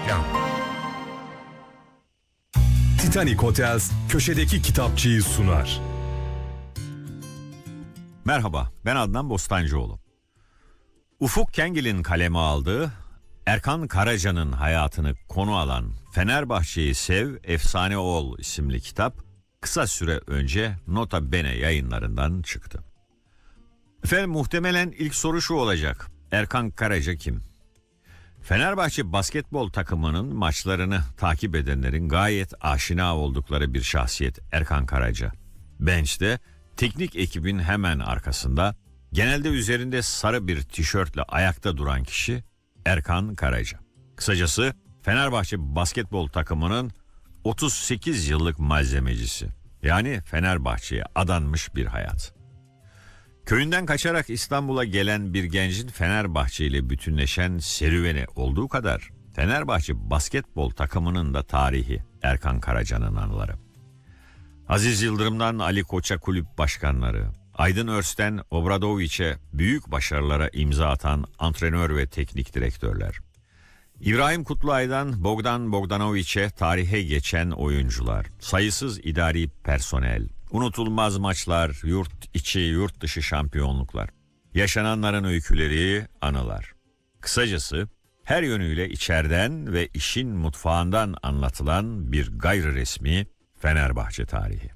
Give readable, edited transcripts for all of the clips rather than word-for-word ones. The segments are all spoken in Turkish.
Reklam. Titanic Hotels köşedeki kitapçıyı sunar. Merhaba, ben Adnan Bostancıoğlu. Ufuk Kengil'in kaleme aldığı, Erkan Karaca'nın hayatını konu alan Fenerbahçe'yi Sev, Efsane Ol isimli kitap kısa süre önce Nota Bene yayınlarından çıktı. Efendim, muhtemelen ilk soru şu olacak: Erkan Karaca kim? Fenerbahçe basketbol takımının maçlarını takip edenlerin gayet aşina oldukları bir şahsiyet Erkan Karaca. Bench'te teknik ekibin hemen arkasında, genelde üzerinde sarı bir tişörtle ayakta duran kişi Erkan Karaca. Kısacası Fenerbahçe basketbol takımının 38 yıllık malzemecisi. Yani Fenerbahçe'ye adanmış bir hayat. Köyünden kaçarak İstanbul'a gelen bir gencin Fenerbahçe ile bütünleşen serüveni olduğu kadar Fenerbahçe basketbol takımının da tarihi Erkan Karaca'nın anıları. Aziz Yıldırım'dan Ali Koç'a kulüp başkanları, Aydın Öz'ten Obradoviç'e büyük başarılara imza atan antrenör ve teknik direktörler, İbrahim Kutluay'dan Bogdan Bogdanoviç'e tarihe geçen oyuncular, sayısız idari personel, unutulmaz maçlar, yurt içi yurt dışı şampiyonluklar, yaşananların öyküleri, anılar. Kısacası her yönüyle içeriden ve işin mutfağından anlatılan bir gayri resmi Fenerbahçe tarihi.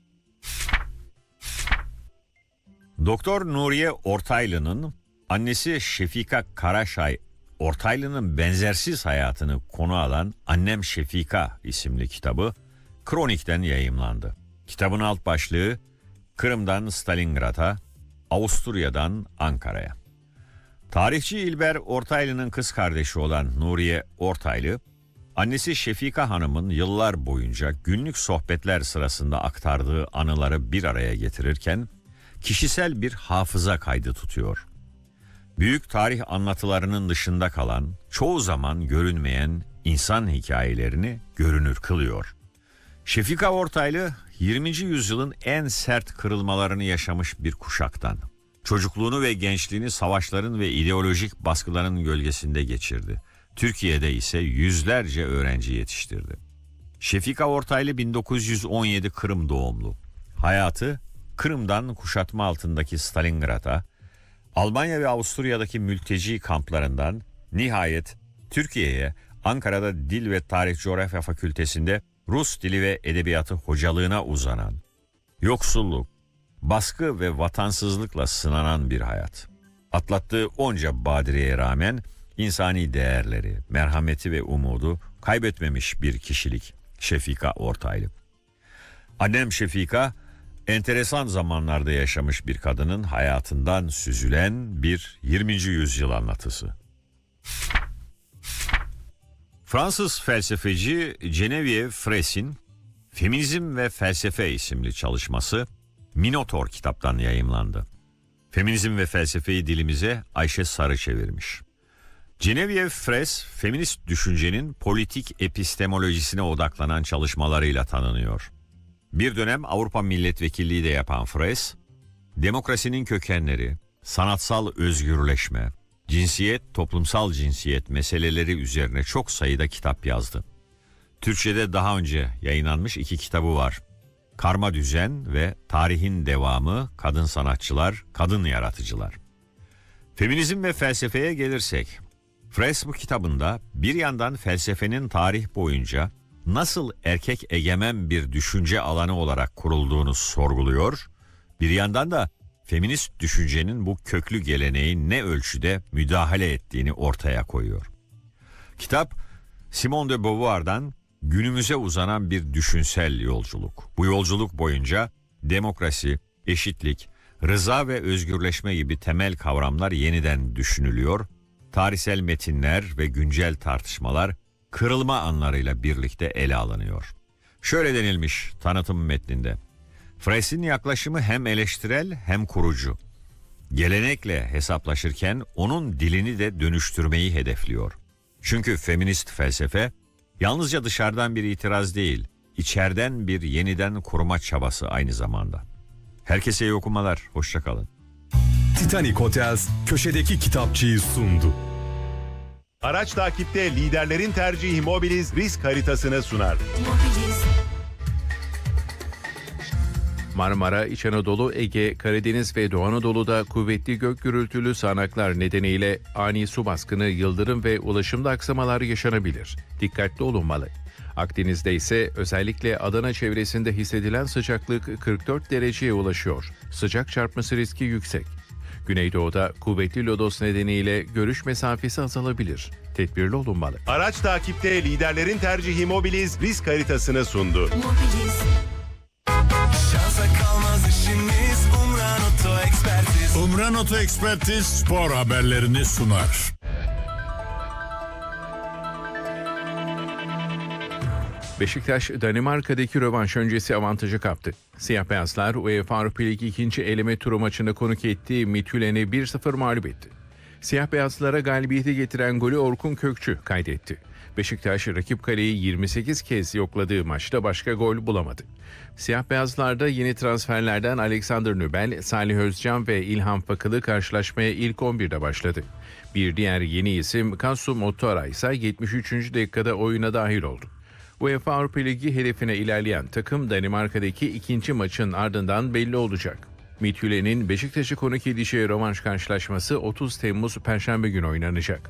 Doktor Nuriye Ortaylı'nın annesi Şefika Karaşay Ortaylı'nın benzersiz hayatını konu alan Annem Şefika isimli kitabı Kronik'ten yayımlandı. Kitabın alt başlığı Kırım'dan Stalingrad'a, Avusturya'dan Ankara'ya. Tarihçi İlber Ortaylı'nın kız kardeşi olan Nuriye Ortaylı, annesi Şefika Hanım'ın yıllar boyunca günlük sohbetler sırasında aktardığı anıları bir araya getirirken kişisel bir hafıza kaydı tutuyor. Büyük tarih anlatılarının dışında kalan, çoğu zaman görünmeyen insan hikayelerini görünür kılıyor. Şefika Ortaylı, 20. yüzyılın en sert kırılmalarını yaşamış bir kuşaktan. Çocukluğunu ve gençliğini savaşların ve ideolojik baskıların gölgesinde geçirdi. Türkiye'de ise yüzlerce öğrenci yetiştirdi. Şefika Ortaylı 1917 Kırım doğumlu. Hayatı Kırım'dan kuşatma altındaki Stalingrad'a, Almanya ve Avusturya'daki mülteci kamplarından nihayet Türkiye'ye, Ankara'da Dil ve Tarih Coğrafya Fakültesi'nde Rus dili ve edebiyatı hocalığına uzanan, yoksulluk, baskı ve vatansızlıkla sınanan bir hayat. Atlattığı onca badireye rağmen insani değerleri, merhameti ve umudu kaybetmemiş bir kişilik Şefika Ortaylı. Annem Şefika, enteresan zamanlarda yaşamış bir kadının hayatından süzülen bir 20. yüzyıl anlatısı. Fransız felsefeci Geneviève Fraisse'in Feminizm ve Felsefe isimli çalışması Minotaur kitaptan yayımlandı. Feminizm ve felsefeyi dilimize Ayşe Sarı çevirmiş. Geneviève Fraisse, feminist düşüncenin politik epistemolojisine odaklanan çalışmalarıyla tanınıyor. Bir dönem Avrupa Milletvekilliği de yapan Fraisse, demokrasinin kökenleri, sanatsal özgürleşme, cinsiyet, toplumsal cinsiyet meseleleri üzerine çok sayıda kitap yazdı. Türkçe'de daha önce yayınlanmış 2 kitabı var. Karma Düzen ve Tarihin Devamı, Kadın Sanatçılar, Kadın Yaratıcılar. Feminizm ve felsefeye gelirsek, Fraisse bu kitabında bir yandan felsefenin tarih boyunca nasıl erkek egemen bir düşünce alanı olarak kurulduğunu sorguluyor, bir yandan da feminist düşüncenin bu köklü geleneği ne ölçüde müdahale ettiğini ortaya koyuyor. Kitap, Simone de Beauvoir'dan günümüze uzanan bir düşünsel yolculuk. Bu yolculuk boyunca demokrasi, eşitlik, rıza ve özgürleşme gibi temel kavramlar yeniden düşünülüyor, tarihsel metinler ve güncel tartışmalar kırılma anlarıyla birlikte ele alınıyor. Şöyle denilmiş tanıtım metninde: Fraisse'in yaklaşımı hem eleştirel hem kurucu. Gelenekle hesaplaşırken onun dilini de dönüştürmeyi hedefliyor. Çünkü feminist felsefe yalnızca dışarıdan bir itiraz değil, içeriden bir yeniden kurma çabası aynı zamanda. Herkese iyi okumalar, hoşça kalın. Titanic Hotels köşedeki kitapçıyı sundu. Araç takipte liderlerin tercihi Mobiliz risk haritasını sunar. Marmara, İç Anadolu, Ege, Karadeniz ve Doğu Anadolu'da kuvvetli gök gürültülü sağanaklar nedeniyle ani su baskını, yıldırım ve ulaşımda aksamalar yaşanabilir. Dikkatli olunmalı. Akdeniz'de ise özellikle Adana çevresinde hissedilen sıcaklık 44 dereceye ulaşıyor. Sıcak çarpması riski yüksek. Güneydoğu'da kuvvetli lodos nedeniyle görüş mesafesi azalabilir. Tedbirli olunmalı. Araç takipte liderlerin tercihi Mobiliz risk haritasını sundu. Mobiliz. Umran Oto Ekspertiz spor haberlerini sunar. Beşiktaş, Danimarka'daki rövanş öncesi avantajı kaptı. Siyah beyazlar UEFA Avrupa Ligi 2. eleme turu maçında konuk ettiği Midtjylland'i 1-0 mağlup etti. Siyah beyazlara galibiyeti getiren golü Orkun Kökçü kaydetti. Beşiktaş, rakip kaleyi 28 kez yokladığı maçta başka gol bulamadı. Siyah beyazlarda yeni transferlerden Alexander Nübel, Salih Özcan ve İlhan Fakılı karşılaşmaya ilk 11'de başladı. Bir diğer yeni isim Kassu Motora ise 73. dakikada oyuna dahil oldu. UEFA Avrupa Ligi hedefine ilerleyen takım Danimarka'daki ikinci maçın ardından belli olacak. Midtjylland'in Beşiktaş'ı konuk edeceği rövanş karşılaşması 30 Temmuz Perşembe günü oynanacak.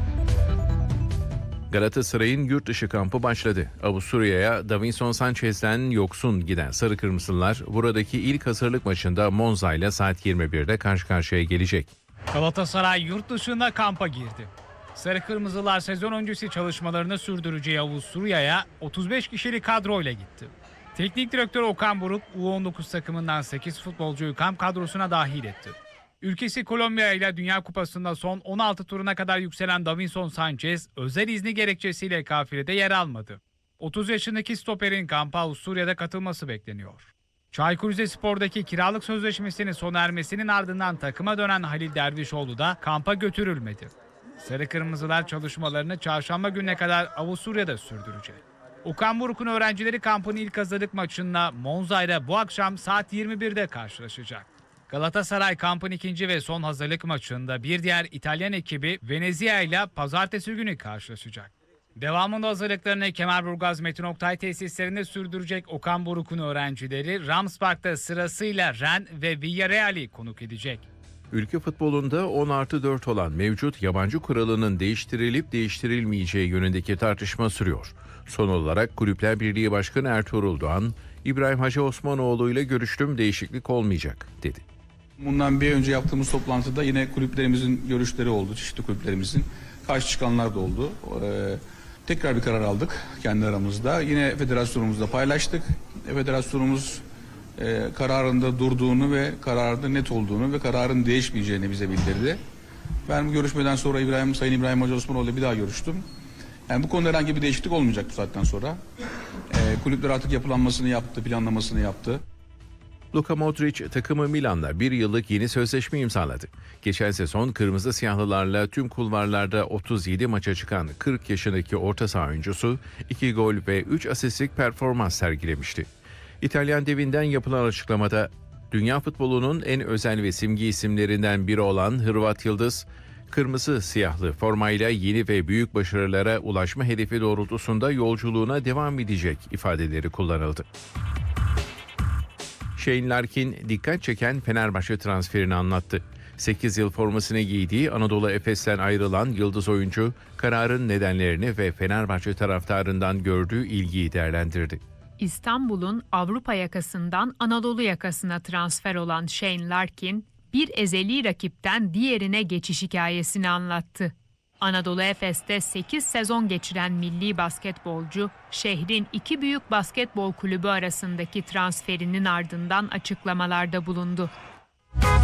Galatasaray'ın yurt dışı kampı başladı. Avusturya'ya Davinson Sanchez'den yoksun giden Sarı Kırmızılar buradaki ilk hazırlık maçında Monza ile saat 21'de karşı karşıya gelecek. Galatasaray yurt dışında kampa girdi. Sarı Kırmızılar sezon öncesi çalışmalarını sürdüreceği Avusturya'ya 35 kişilik kadroyla gitti. Teknik direktör Okan Buruk, U19 takımından 8 futbolcuyu kamp kadrosuna dahil etti. Ülkesi Kolombiya ile Dünya Kupası'nda son 16 turuna kadar yükselen Davinson Sanchez, özel izni gerekçesiyle kafilede yer almadı. 30 yaşındaki stoperin kampa Avusturya'da katılması bekleniyor. Çaykur Rizespor'daki kiralık sözleşmesinin sona ermesinin ardından takıma dönen Halil Dervişoğlu da kampa götürülmedi. Sarı Kırmızılar çalışmalarını çarşamba gününe kadar Avusturya'da sürdürecek. Okan Buruk'un öğrencileri kampın ilk hazırlık maçında Monza ile bu akşam saat 21'de karşılaşacak. Galatasaray kampın ikinci ve son hazırlık maçında bir diğer İtalyan ekibi Venezia ile pazartesi günü karşılaşacak. Devamında hazırlıklarını Kemerburgaz Metin Oktay tesislerinde sürdürecek Okan Buruk'un öğrencileri Rams Park'ta sırasıyla Rennes ve Villarreal'i konuk edecek. Ülke futbolunda 10+4 olan mevcut yabancı kuralının değiştirilip değiştirilmeyeceği yönündeki tartışma sürüyor. Son olarak Kulüpler Birliği Başkanı Ertuğrul Doğan, İbrahim Hacı Osmanoğlu ile görüştüm, değişiklik olmayacak dedi. Bundan bir önce yaptığımız toplantıda yine kulüplerimizin görüşleri oldu, çeşitli kulüplerimizin. Karşı çıkanlar da oldu. Tekrar bir karar aldık kendi aramızda. Yine federasyonumuzda paylaştık. Federasyonumuz kararında durduğunu ve kararında net olduğunu ve kararın değişmeyeceğini bize bildirdi. Ben bu görüşmeden sonra Sayın İbrahim Hacı Osmanoğlu ile bir daha görüştüm. Yani bu konuda herhangi bir değişiklik olmayacak bu saatten sonra. Kulüpler artık yapılanmasını yaptı, planlamasını yaptı. Luka Modric takımı Milan'la 1 yıllık yeni sözleşme imzaladı. Geçen sezon kırmızı siyahlılarla tüm kulvarlarda 37 maça çıkan 40 yaşındaki orta saha oyuncusu 2 gol ve 3 asistlik performans sergilemişti. İtalyan devinden yapılan açıklamada dünya futbolunun en özel ve simge isimlerinden biri olan Hırvat Yıldız, kırmızı siyahlı formayla yeni ve büyük başarılara ulaşma hedefi doğrultusunda yolculuğuna devam edecek ifadeleri kullanıldı. Shane Larkin dikkat çeken Fenerbahçe transferini anlattı. 8 yıl formasını giydiği Anadolu Efes'ten ayrılan yıldız oyuncu kararın nedenlerini ve Fenerbahçe taraftarından gördüğü ilgiyi değerlendirdi. İstanbul'un Avrupa yakasından Anadolu yakasına transfer olan Shane Larkin, bir ezeli rakipten diğerine geçiş hikayesini anlattı. Anadolu Efes'te 8 sezon geçiren milli basketbolcu, şehrin 2 büyük basketbol kulübü arasındaki transferinin ardından açıklamalarda bulundu.